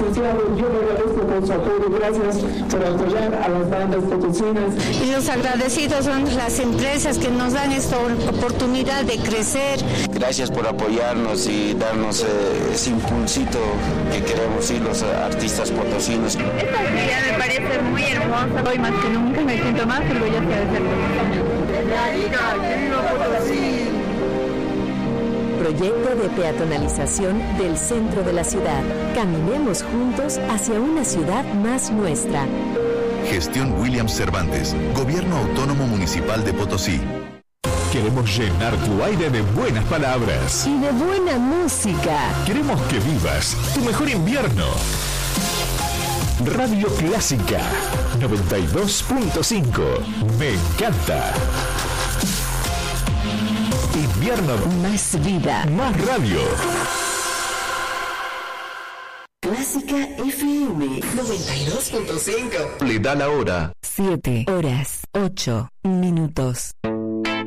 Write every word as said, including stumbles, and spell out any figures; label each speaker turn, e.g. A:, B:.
A: licenciado, yo le agradezco por su apoyo, gracias por apoyar a las bandas potosinas.
B: Y los agradecidos son las empresas que nos dan esta oportunidad de crecer.
C: Gracias por apoyarnos y darnos eh, ese impulsito que queremos ir los artistas potosinos.
D: Esta actividad me parece muy hermosa, hoy más que nunca me siento más orgullosa de ser potosina.
E: Proyecto de peatonalización del centro de la ciudad. Caminemos juntos hacia una ciudad más nuestra.
F: Gestión Williams Cervantes, Gobierno Autónomo Municipal de Potosí.
G: Queremos llenar tu aire de buenas palabras.
E: Y de buena música.
G: Queremos que vivas tu mejor invierno. Radio Clásica noventa y dos punto cinco. Me encanta. Invierno.
E: Más vida.
G: Más radio.
E: Clásica F M noventa y dos punto cinco.
G: Le da la hora.
E: siete horas, ocho minutos.